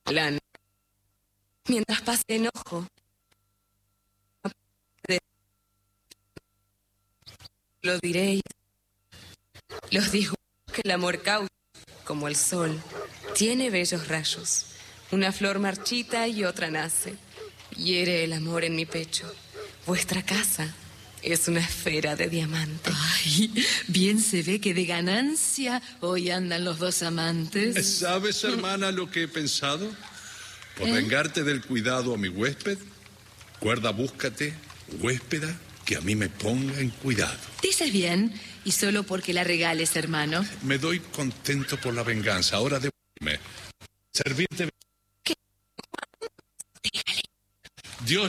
lana. Mientras pase enojo, lo diréis. Los disgustos que el amor causa, como el sol, tiene bellos rayos. Una flor marchita y otra nace. Hiere el amor en mi pecho. Vuestra casa es una esfera de diamante. Ay, bien se ve que de ganancia hoy andan los dos amantes. ¿Sabes, hermana, lo que he pensado? Por vengarte del cuidado a mi huésped, guarda, búscate, huéspeda, que a mí me ponga en cuidado. Dices bien, y solo porque la regales, hermano. Me doy contento por la venganza. Ahora debo irme. Servirte. ¿Qué? Dígale. Dios.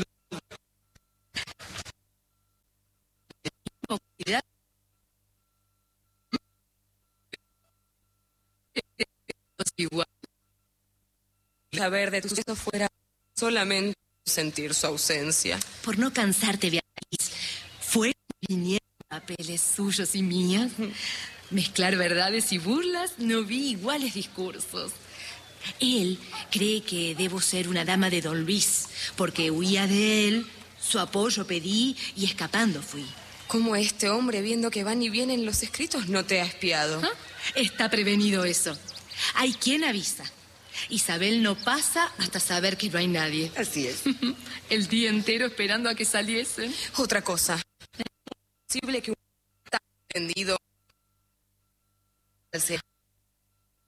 Igual. Saber de tu suceso fuera solamente sentir su ausencia. Por no cansarte, Beatriz, fueron viniendo papeles suyos y míos. Mezclar verdades y burlas, no vi iguales discursos. Él cree que debo ser una dama de don Luis, porque huía de él, su apoyo pedí y escapando fui. ¿Cómo este hombre, viendo que van y vienen los escritos, no te ha espiado? ¿Ah? Está prevenido eso. Hay quien avisa. Isabel no pasa hasta saber que no hay nadie. Así es. El día entero esperando a que saliesen. Otra cosa. ¿Es posible que un tan entendido